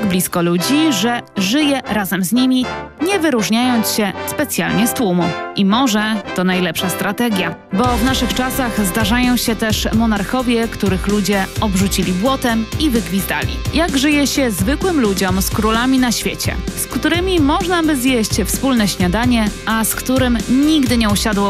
tak blisko ludzi, że żyje razem z nimi, nie wyróżniając się specjalnie z tłumu. I może to najlepsza strategia, bo w naszych czasach zdarzają się też monarchowie, których ludzie obrzucili błotem i wygwizdali. Jak żyje się zwykłym ludziom z królami na świecie, z którymi można by zjeść wspólne śniadanie, a z którym nigdy nie usiadło